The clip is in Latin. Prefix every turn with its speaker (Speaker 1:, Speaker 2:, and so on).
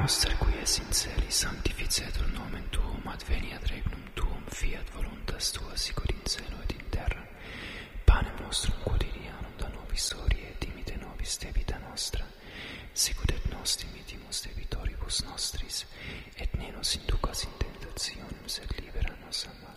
Speaker 1: nostre qui es in celi, sanctificetur nomen tuum, adveniat regnum tuum, fiat voluntas tua sicut in cielo et in terra. Panem nostrum quotidianum da nobis hodie, et dimite nobis debita nostra, sicut et nos dimitimus debitoribus nostris, et ne nos inducas in tentationem, sed libera nos a malo.